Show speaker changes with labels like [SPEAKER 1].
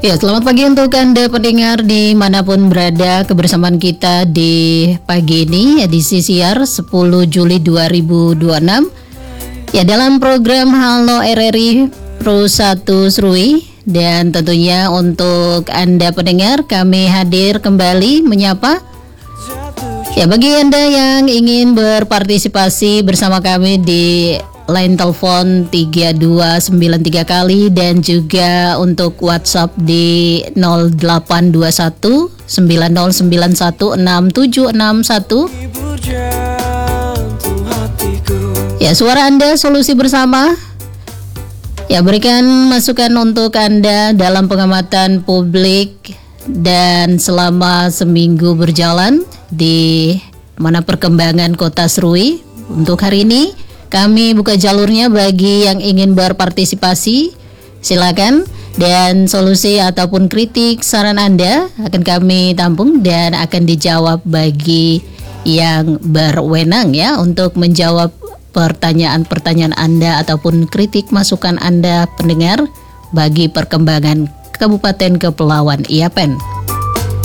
[SPEAKER 1] Ya, selamat pagi untuk Anda pendengar dimanapun berada. Kebersamaan kita di pagi ini edisi siar 10 Juli 2026. Ya, dalam program Halo RRI Pro 1 Serui. Dan tentunya untuk Anda pendengar, kami hadir kembali menyapa. Ya, bagi Anda yang ingin berpartisipasi bersama kami di line telepon 3293 kali dan juga untuk WhatsApp di 0821 9091 6761. Ya, suara Anda solusi bersama. Ya, berikan masukan untuk Anda dalam pengamatan publik dan selama seminggu berjalan di mana perkembangan Kota Serui. Untuk hari ini kami buka jalurnya bagi yang ingin berpartisipasi. Silakan, dan solusi ataupun kritik saran Anda akan kami tampung dan akan dijawab bagi yang berwenang ya untuk menjawab pertanyaan-pertanyaan Anda ataupun kritik masukan Anda pendengar bagi perkembangan Kabupaten Kepulauan Iapen.